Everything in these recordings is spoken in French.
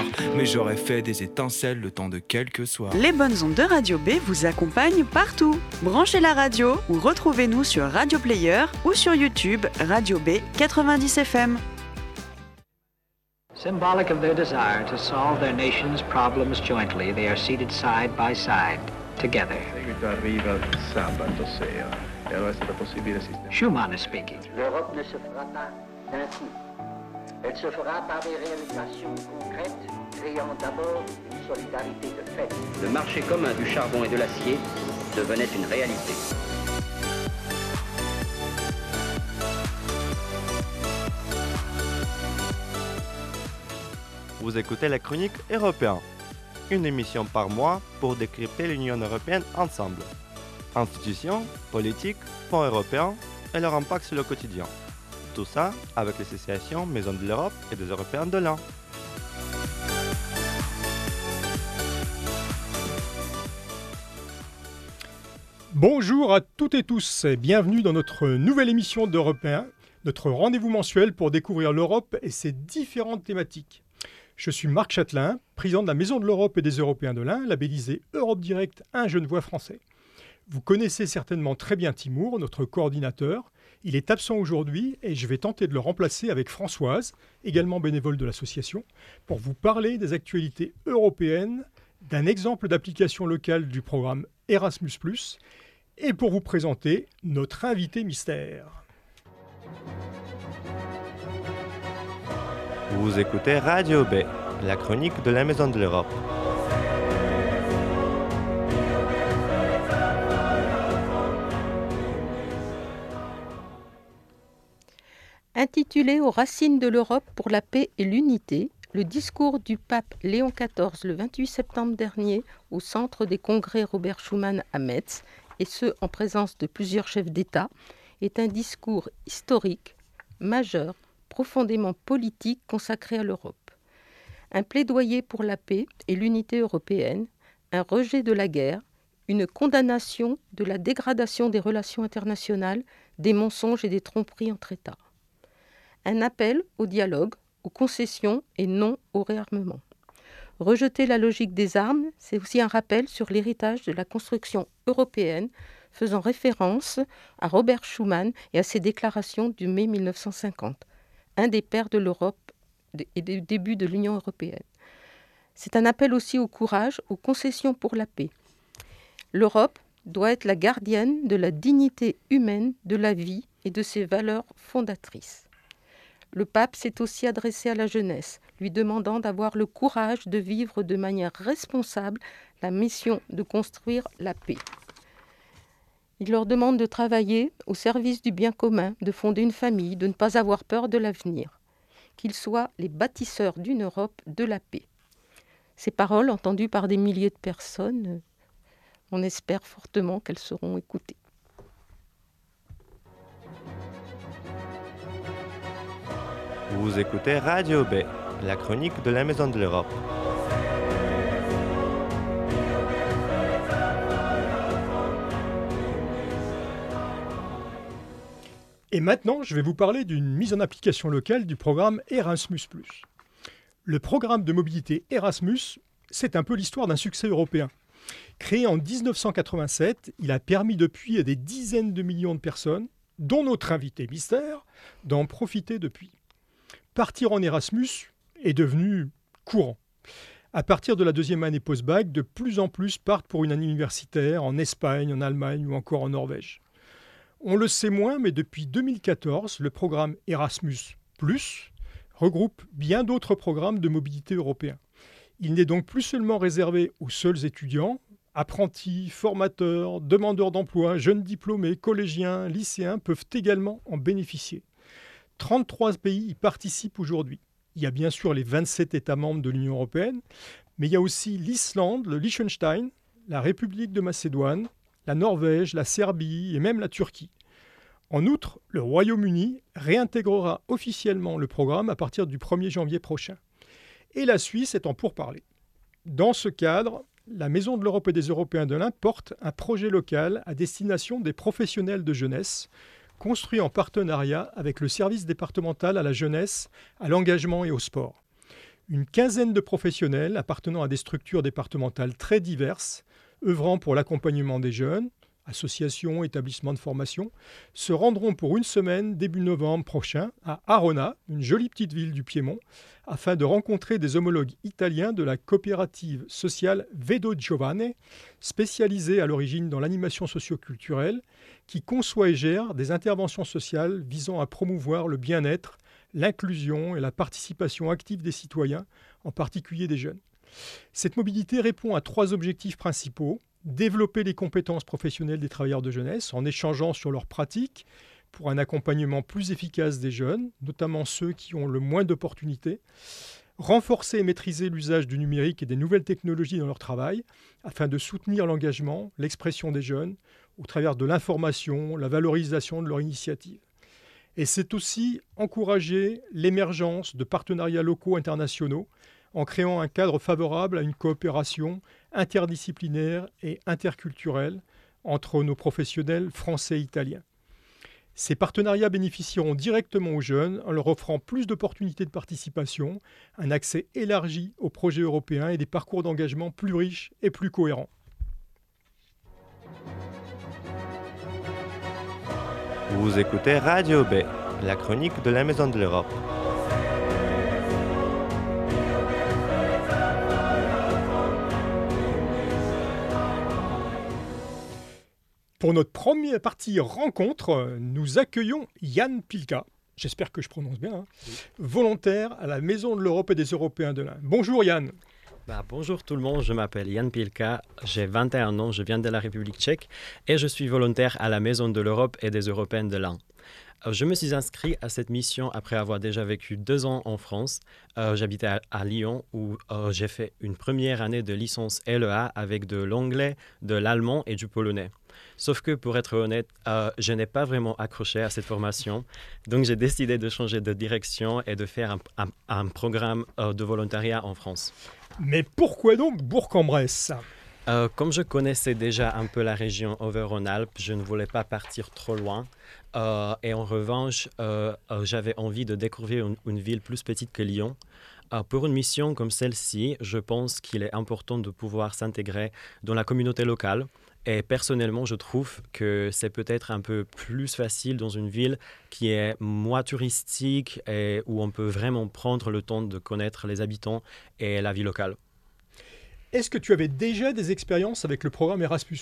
mais j'aurais fait des étincelles le temps de quelques soirs. Les bonnes ondes de Radio B vous accompagnent partout. Branchez la radio ou retrouvez-nous sur Radio Player ou sur YouTube Radio B 90 FM. Symbolic of their desire to solve their nation's problems jointly, they are seated side by side, together. Seguito arriva sabato sera e allora è stato possibile sistemare. Schumann is speaking. L'Europe ne se fera pas d'un coup. Elle se fera par des réalisations concrètes, créant d'abord une solidarité de fait. Le marché commun du charbon et de l'acier devenait une réalité. Vous écoutez la chronique européenne, une émission par mois pour décrypter l'Union européenne ensemble. Institutions, politiques, fonds européens et leur impact sur le quotidien. Tout ça avec l'association Maison de l'Europe et des Européens de l'Ain. Bonjour à toutes et tous et bienvenue dans notre nouvelle émission d'Européens, notre rendez-vous mensuel pour découvrir l'Europe et ses différentes thématiques. Je suis Marc Châtelain, président de la Maison de l'Europe et des Européens de l'Ain, labellisé Europe Direct, un Genevois français. Vous connaissez certainement très bien Timour, notre coordinateur. Il est absent aujourd'hui et je vais tenter de le remplacer avec Françoise, également bénévole de l'association, pour vous parler des actualités européennes, d'un exemple d'application locale du programme Erasmus+, et pour vous présenter notre invité mystère. Vous écoutez Radio B, la chronique de la Maison de l'Europe. Intitulé aux racines de l'Europe pour la paix et l'unité, le discours du pape Léon XIV le 28 septembre dernier au centre des congrès Robert Schuman à Metz, et ce en présence de plusieurs chefs d'État, est un discours historique, majeur, profondément politique consacré à l'Europe. Un plaidoyer pour la paix et l'unité européenne, un rejet de la guerre, une condamnation de la dégradation des relations internationales, des mensonges et des tromperies entre États. Un appel au dialogue, aux concessions et non au réarmement. Rejeter la logique des armes, c'est aussi un rappel sur l'héritage de la construction européenne, faisant référence à Robert Schuman et à ses déclarations du mai 1950. Un des pères de l'Europe et du début de l'Union européenne. C'est un appel aussi au courage, aux concessions pour la paix. L'Europe doit être la gardienne de la dignité humaine, de la vie et de ses valeurs fondatrices. Le pape s'est aussi adressé à la jeunesse, lui demandant d'avoir le courage de vivre de manière responsable la mission de construire la paix. Il leur demande de travailler au service du bien commun, de fonder une famille, de ne pas avoir peur de l'avenir, qu'ils soient les bâtisseurs d'une Europe de la paix. Ces paroles, entendues par des milliers de personnes, on espère fortement qu'elles seront écoutées. Vous écoutez Radio B, la chronique de la Maison de l'Europe. Et maintenant, je vais vous parler d'une mise en application locale du programme Erasmus+. Le programme de mobilité Erasmus, c'est un peu l'histoire d'un succès européen. Créé en 1987, il a permis depuis à des dizaines de millions de personnes, dont notre invité mystère, d'en profiter depuis. Partir en Erasmus est devenu courant. À partir de la deuxième année post-bac, de plus en plus partent pour une année universitaire en Espagne, en Allemagne ou encore en Norvège. On le sait moins, mais depuis 2014, le programme Erasmus+ regroupe bien d'autres programmes de mobilité européens. Il n'est donc plus seulement réservé aux seuls étudiants, apprentis, formateurs, demandeurs d'emploi, jeunes diplômés, collégiens, lycéens peuvent également en bénéficier. 33 pays y participent aujourd'hui. Il y a bien sûr les 27 États membres de l'Union européenne, mais il y a aussi l'Islande, le Liechtenstein, la République de Macédoine, la Norvège, la Serbie et même la Turquie. En outre, le Royaume-Uni réintégrera officiellement le programme à partir du 1er janvier prochain. Et la Suisse est en pourparlers. Dans ce cadre, la Maison de l'Europe et des Européens de l'Ain porte un projet local à destination des professionnels de jeunesse, construit en partenariat avec le service départemental à la jeunesse, à l'engagement et au sport. Une quinzaine de professionnels appartenant à des structures départementales très diverses, œuvrant pour l'accompagnement des jeunes, associations, établissements de formation, se rendront pour une semaine début novembre prochain à Arona, une jolie petite ville du Piémont, afin de rencontrer des homologues italiens de la coopérative sociale Vedo Giovane, spécialisée à l'origine dans l'animation socio-culturelle, qui conçoit et gère des interventions sociales visant à promouvoir le bien-être, l'inclusion et la participation active des citoyens, en particulier des jeunes. Cette mobilité répond à 3 objectifs principaux: développer les compétences professionnelles des travailleurs de jeunesse en échangeant sur leurs pratiques pour un accompagnement plus efficace des jeunes, notamment ceux qui ont le moins d'opportunités, renforcer et maîtriser l'usage du numérique et des nouvelles technologies dans leur travail afin de soutenir l'engagement, l'expression des jeunes au travers de l'information, la valorisation de leur initiative. Et c'est aussi encourager l'émergence de partenariats locaux internationaux en créant un cadre favorable à une coopération interdisciplinaire et interculturelle entre nos professionnels français et italiens. Ces partenariats bénéficieront directement aux jeunes en leur offrant plus d'opportunités de participation, un accès élargi aux projets européens et des parcours d'engagement plus riches et plus cohérents. Vous écoutez Radio B, la chronique de la Maison de l'Europe. Pour notre première partie rencontre, nous accueillons Jan Pilka, j'espère que je prononce bien, volontaire à la Maison de l'Europe et des Européens de l'Ain. Bonjour Jan. Bonjour tout le monde, je m'appelle Jan Pilka, j'ai 21 ans, je viens de la République tchèque et je suis volontaire à la Maison de l'Europe et des Européens de l'Ain. Je me suis inscrit à cette mission après avoir déjà vécu 2 ans en France. J'habitais à Lyon où j'ai fait une première année de licence LEA avec de l'anglais, de l'allemand et du polonais. Sauf que pour être honnête, je n'ai pas vraiment accroché à cette formation. Donc j'ai décidé de changer de direction et de faire un programme de volontariat en France. Mais pourquoi donc Bourg-en-Bresse ? Comme je connaissais déjà un peu la région Auvergne-Rhône-Alpes, je ne voulais pas partir trop loin. Et en revanche, j'avais envie de découvrir une ville plus petite que Lyon. Pour une mission comme celle-ci, je pense qu'il est important de pouvoir s'intégrer dans la communauté locale. Et personnellement, je trouve que c'est peut-être un peu plus facile dans une ville qui est moins touristique et où on peut vraiment prendre le temps de connaître les habitants et la vie locale. Est-ce que tu avais déjà des expériences avec le programme Erasmus+?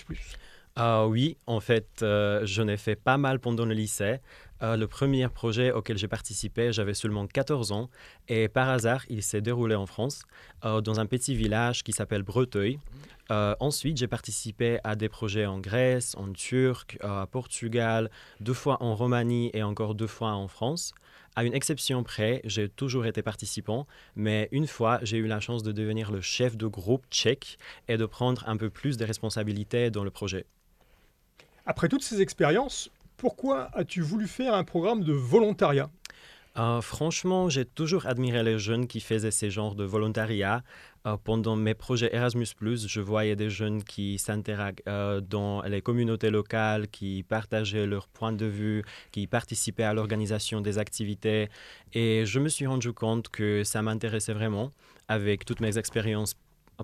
Oui, en fait, j'en ai fait pas mal pendant le lycée. Le premier projet auquel j'ai participé, j'avais seulement 14 ans et par hasard, il s'est déroulé en France, dans un petit village qui s'appelle Breteuil. Ensuite, j'ai participé à des projets en Grèce, en Turquie, à Portugal, 2 fois en Roumanie et encore 2 fois en France. À une exception près, j'ai toujours été participant, mais une fois, j'ai eu la chance de devenir le chef de groupe tchèque et de prendre un peu plus de responsabilités dans le projet. Après toutes ces expériences, pourquoi as-tu voulu faire un programme de volontariat ? Franchement, j'ai toujours admiré les jeunes qui faisaient ces genres de volontariat. Pendant mes projets Erasmus+, je voyais des jeunes qui s'intègrent dans les communautés locales, qui partageaient leurs points de vue, qui participaient à l'organisation des activités. Et je me suis rendu compte que ça m'intéressait vraiment avec toutes mes expériences.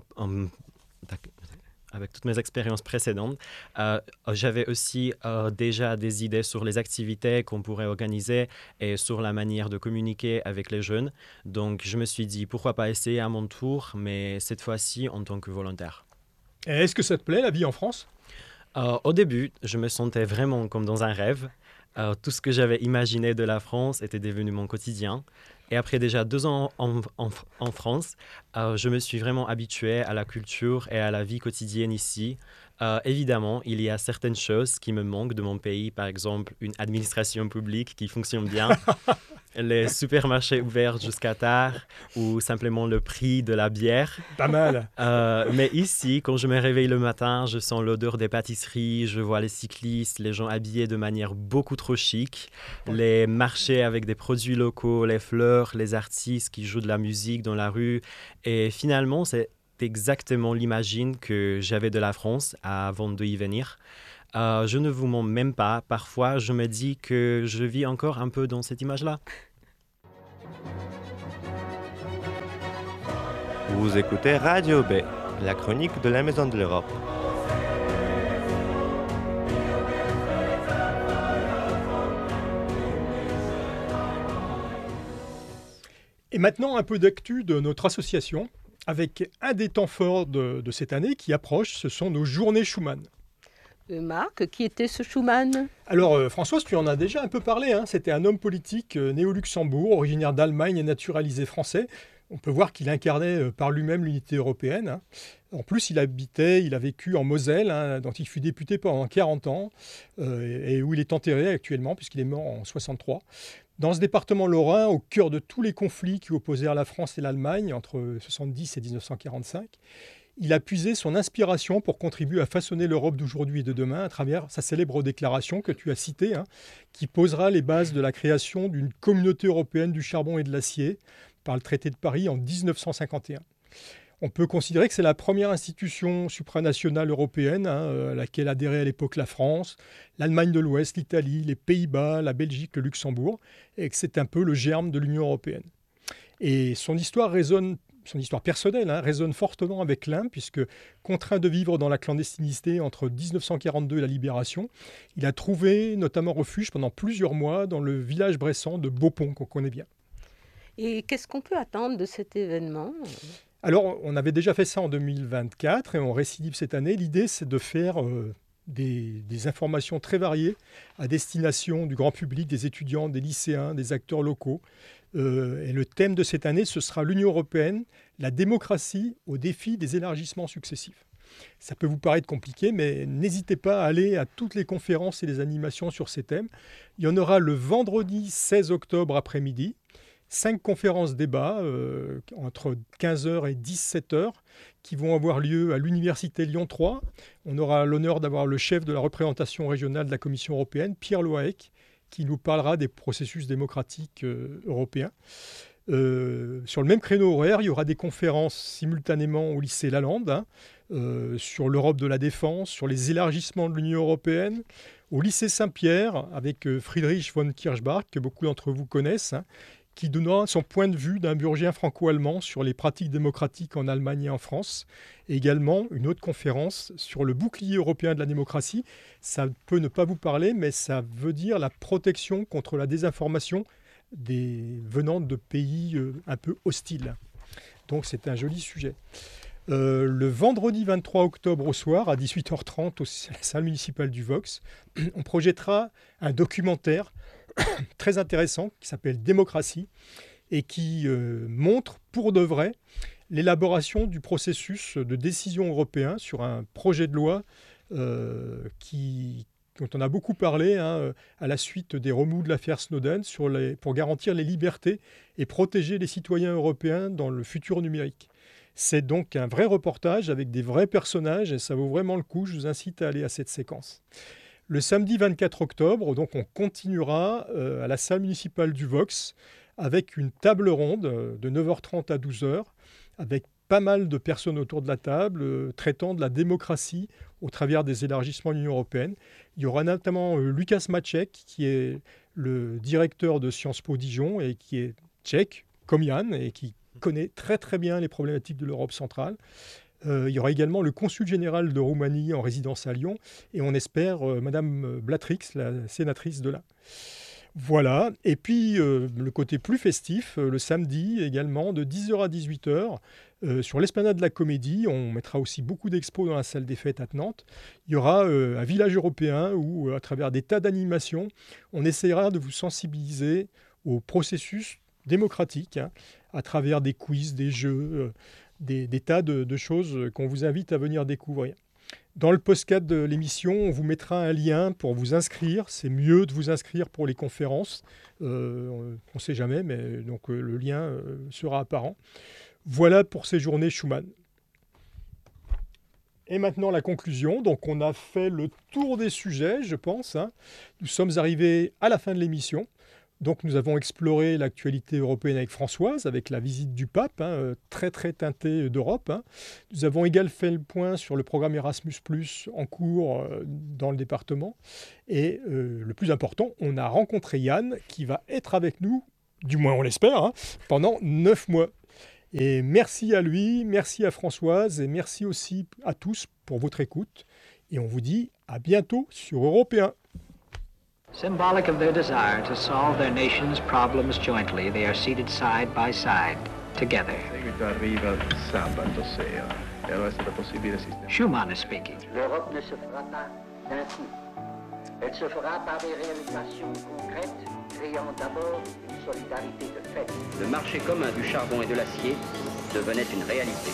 Avec toutes mes expériences précédentes, j'avais aussi déjà des idées sur les activités qu'on pourrait organiser et sur la manière de communiquer avec les jeunes. Donc, je me suis dit, pourquoi pas essayer à mon tour, mais cette fois-ci en tant que volontaire. Et est-ce que ça te plaît, la vie en France ? Au début, je me sentais vraiment comme dans un rêve. Tout ce que j'avais imaginé de la France était devenu mon quotidien. Et après déjà 2 ans en France, je me suis vraiment habitué à la culture et à la vie quotidienne ici. Évidemment, il y a certaines choses qui me manquent de mon pays, par exemple une administration publique qui fonctionne bien, les supermarchés ouverts jusqu'à tard ou simplement le prix de la bière. Pas mal. Mais ici, quand je me réveille le matin, je sens l'odeur des pâtisseries, je vois les cyclistes, les gens habillés de manière beaucoup trop chic, les marchés avec des produits locaux, les fleurs, les artistes qui jouent de la musique dans la rue. Et finalement, c'est exactement l'image que j'avais de la France avant d'y venir. Je ne vous mens même pas. Parfois, je me dis que je vis encore un peu dans cette image-là. Vous écoutez Radio B, la chronique de la Maison de l'Europe. Et maintenant, un peu d'actu de notre association, avec un des temps forts de cette année qui approche, ce sont nos journées Schuman. Marc, qui était ce Schuman ? Alors, Françoise, tu en as déjà un peu parlé, hein. C'était un homme politique né au Luxembourg, originaire d'Allemagne et naturalisé français. On peut voir qu'il incarnait par lui-même l'unité européenne, hein. En plus, il a vécu en Moselle, hein, dont il fut député pendant 40 ans, et où il est enterré actuellement, puisqu'il est mort en 63. Dans ce département lorrain, au cœur de tous les conflits qui opposèrent la France et l'Allemagne entre 1970 et 1945, il a puisé son inspiration pour contribuer à façonner l'Europe d'aujourd'hui et de demain à travers sa célèbre déclaration que tu as citée, hein, qui posera les bases de la création d'une communauté européenne du charbon et de l'acier par le traité de Paris en 1951. On peut considérer que c'est la première institution supranationale européenne, hein, à laquelle adhéraient à l'époque la France, l'Allemagne de l'Ouest, l'Italie, les Pays-Bas, la Belgique, le Luxembourg, et que c'est un peu le germe de l'Union européenne. Et son histoire personnelle, hein, résonne fortement avec l'Inde, puisque contraint de vivre dans la clandestinité entre 1942 et la Libération, il a trouvé notamment refuge pendant plusieurs mois dans le village bressant de Beaupont, qu'on connaît bien. Et qu'est-ce qu'on peut attendre de cet événement ? Alors, on avait déjà fait ça en 2024 et on récidive cette année. L'idée, c'est de faire des informations très variées à destination du grand public, des étudiants, des lycéens, des acteurs locaux. Et le thème de cette année, ce sera l'Union européenne, la démocratie au défi des élargissements successifs. Ça peut vous paraître compliqué, mais n'hésitez pas à aller à toutes les conférences et les animations sur ces thèmes. Il y en aura le vendredi 16 octobre après-midi. 5 conférences débats entre 15h et 17h qui vont avoir lieu à l'Université Lyon 3. On aura l'honneur d'avoir le chef de la représentation régionale de la Commission européenne, Pierre Loaec, qui nous parlera des processus démocratiques européens. Sur le même créneau horaire, il y aura des conférences simultanément au lycée Lalande, hein, sur l'Europe de la défense, sur les élargissements de l'Union européenne, au lycée Saint-Pierre avec Friedrich von Kirchbach, que beaucoup d'entre vous connaissent, hein, qui donnera son point de vue d'un burgien franco-allemand sur les pratiques démocratiques en Allemagne et en France. Et également une autre conférence sur le bouclier européen de la démocratie. Ça peut ne pas vous parler, mais ça veut dire la protection contre la désinformation venant de pays un peu hostiles. Donc c'est un joli sujet. Le vendredi 23 octobre au soir, à 18h30, à la salle municipale du Vox, on projettera un documentaire très intéressant qui s'appelle Démocratie et qui montre pour de vrai l'élaboration du processus de décision européen sur un projet de loi dont on a beaucoup parlé, hein, à la suite des remous de l'affaire Snowden pour garantir les libertés et protéger les citoyens européens dans le futur numérique. C'est donc un vrai reportage avec des vrais personnages et ça vaut vraiment le coup. Je vous incite à aller à cette séquence. Le samedi 24 octobre, donc on continuera à la salle municipale du Vox avec une table ronde de 9h30 à 12h avec pas mal de personnes autour de la table traitant de la démocratie au travers des élargissements de l'Union européenne. Il y aura notamment Lukas Maček, qui est le directeur de Sciences Po Dijon et qui est tchèque, comme Yann, et qui connaît très très bien les problématiques de l'Europe centrale. Il y aura également le consul général de Roumanie en résidence à Lyon et on espère Madame Blatrix, la sénatrice de là. Voilà, et puis le côté plus festif, le samedi également de 10h à 18h, sur l'esplanade de la Comédie, on mettra aussi beaucoup d'expos dans la salle des fêtes à Nantes. Il y aura un village européen où, à travers des tas d'animations, on essaiera de vous sensibiliser au processus démocratique, hein, à travers des quiz, des jeux, des tas de choses qu'on vous invite à venir découvrir. Dans le postcard de l'émission, on vous mettra un lien pour vous inscrire. C'est mieux de vous inscrire pour les conférences. On ne sait jamais, mais donc, le lien sera apparent. Voilà pour ces journées Schuman. Et maintenant, la conclusion. Donc, on a fait le tour des sujets, je pense, hein. Nous sommes arrivés à la fin de l'émission. Donc nous avons exploré l'actualité européenne avec Françoise, avec la visite du pape, hein, très très teintée d'Europe, hein. Nous avons également fait le point sur le programme Erasmus+, en cours dans le département. Et le plus important, on a rencontré Yann, qui va être avec nous, du moins on l'espère, hein, pendant 9 mois. Et merci à lui, merci à Françoise et merci aussi à tous pour votre écoute. Et on vous dit à bientôt sur Europe 1. Symbolic of their desire to solve their nation's problems jointly, they are seated side by side, together. Seguito arriva sabato sera e allora è stato possibile sistemare. Schumann is speaking. L'Europe ne se fera pas d'un coup. Elle se fera par des réalisations concrètes, créant d'abord une solidarité de fait. Le marché commun du charbon et de l'acier devenait une réalité.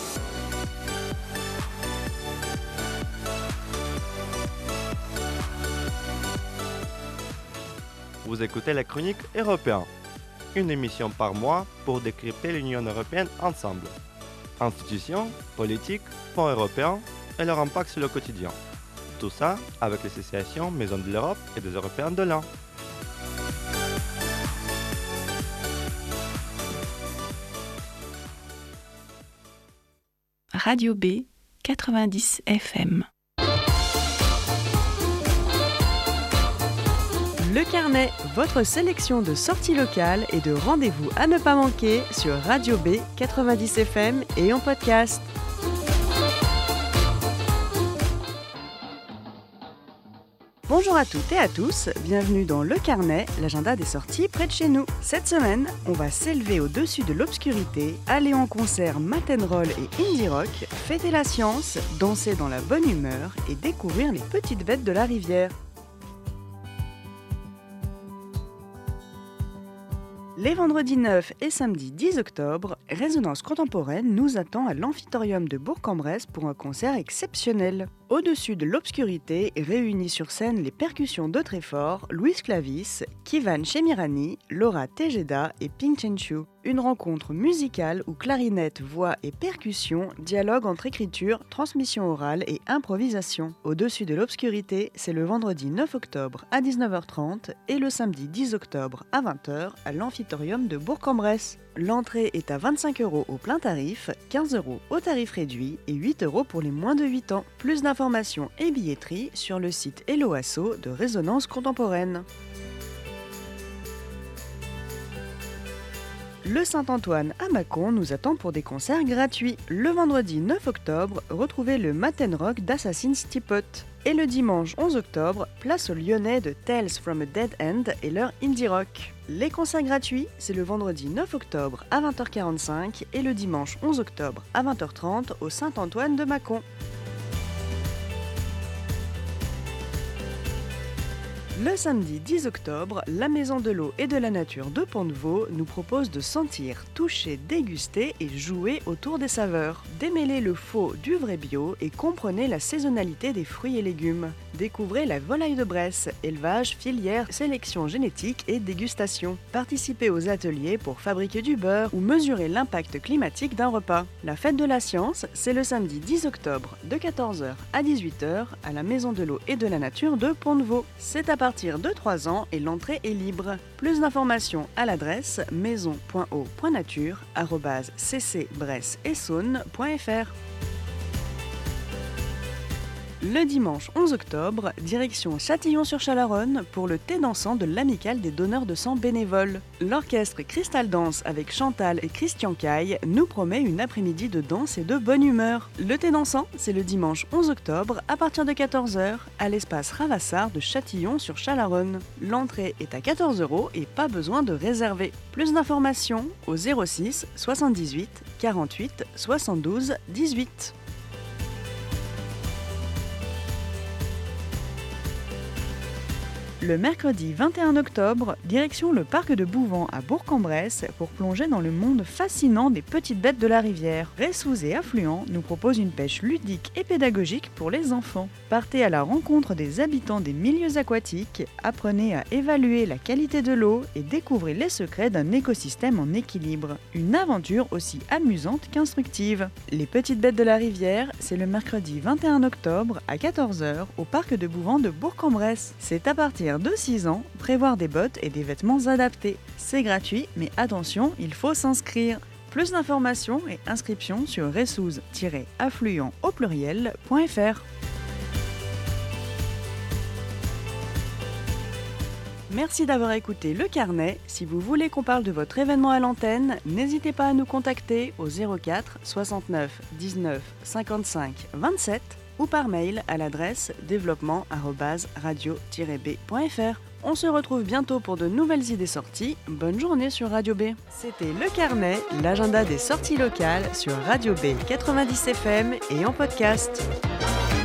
Vous écoutez la chronique Européen, une émission par mois pour décrypter l'Union européenne ensemble. Institutions, politiques, fonds européens et leur impact sur le quotidien. Tout ça avec l'association Maison de l'Europe et des Européens de l'An. Radio B 90 FM. Le Carnet, votre sélection de sorties locales et de rendez-vous à ne pas manquer sur Radio B 90 FM et en podcast. Bonjour à toutes et à tous, bienvenue dans Le Carnet, l'agenda des sorties près de chez nous. Cette semaine, on va s'élever au-dessus de l'obscurité, aller en concert Mat'n'Roll et indie rock, fêter la science, danser dans la bonne humeur et découvrir les petites bêtes de la rivière. Les vendredis 9 et samedi 10 octobre, Résonance Contemporaine nous attend à l'Amphitorium de Bourg-en-Bresse pour un concert exceptionnel. Au-dessus de l'obscurité, réunis sur scène les percussions de Tréfort, Louise Clavis, Kivan Chemirani, Laura Tejeda et Ping Chen-Chu. Une rencontre musicale où clarinette, voix et percussion dialoguent entre écriture, transmission orale et improvisation. Au-dessus de l'obscurité, c'est le vendredi 9 octobre à 19h30 et le samedi 10 octobre à 20h à l'Amphitorium de Bourg-en-Bresse. L'entrée est à 25 € au plein tarif, 15 € au tarif réduit et 8 € pour les moins de 8 ans. Plus d'informations et billetterie sur le site Hello Asso de Résonance Contemporaine. Le Saint-Antoine à Mâcon nous attend pour des concerts gratuits. Le vendredi 9 octobre, retrouvez le Matin Rock d'Assassin's Teapot. Et le dimanche 11 octobre, place aux Lyonnais de Tales from a Dead End et leur indie rock. Les concerts gratuits, c'est le vendredi 9 octobre à 20h45 et le dimanche 11 octobre à 20h30 au Saint-Antoine de Mâcon. Le samedi 10 octobre, la Maison de l'eau et de la nature de Pont-de-Vaux nous propose de sentir, toucher, déguster et jouer autour des saveurs. Démêlez le faux du vrai bio et comprenez la saisonnalité des fruits et légumes. Découvrez la volaille de Bresse, élevage, filière, sélection génétique et dégustation. Participez aux ateliers pour fabriquer du beurre ou mesurer l'impact climatique d'un repas. La fête de la science, c'est le samedi 10 octobre de 14h à 18h à la Maison de l'eau et de la nature de Pont-de-Vaux. C'est à partir de 3 ans et l'entrée est libre. Plus d'informations à l'adresse maison.o.nature@ccbresse-et-saône.fr. Le dimanche 11 octobre, direction Châtillon-sur-Chalaronne pour le thé dansant de l'Amicale des donneurs de sang bénévoles. L'orchestre Crystal Dance avec Chantal et Christian Caille nous promet une après-midi de danse et de bonne humeur. Le thé dansant, c'est le dimanche 11 octobre à partir de 14h à l'espace Ravassar de Châtillon-sur-Chalaronne. L'entrée est à 14 € et pas besoin de réserver. Plus d'informations au 06 78 48 72 18. Le mercredi 21 octobre, direction le parc de Bouvant à Bourg-en-Bresse pour plonger dans le monde fascinant des petites bêtes de la rivière. Ressous et affluents nous propose une pêche ludique et pédagogique pour les enfants. Partez à la rencontre des habitants des milieux aquatiques, apprenez à évaluer la qualité de l'eau et découvrez les secrets d'un écosystème en équilibre. Une aventure aussi amusante qu'instructive. Les petites bêtes de la rivière, c'est le mercredi 21 octobre à 14h au parc de Bouvant de Bourg-en-Bresse. C'est à partir de 6 ans, prévoir des bottes et des vêtements adaptés. C'est gratuit, mais attention, il faut s'inscrire. Plus d'informations et inscriptions sur ressous-affluent au pluriel.fr. Merci d'avoir écouté Le Carnet. Si vous voulez qu'on parle de votre événement à l'antenne, n'hésitez pas à nous contacter au 04 69 19 55 27 ou par mail à l'adresse développement@radio-b.fr. On se retrouve bientôt pour de nouvelles idées sorties. Bonne journée sur Radio B. C'était Le Carnet, l'agenda des sorties locales sur Radio B 90 FM et en podcast.